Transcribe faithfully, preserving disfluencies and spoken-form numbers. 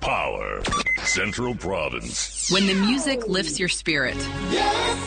Power. Central Province. When the music lifts your spirit.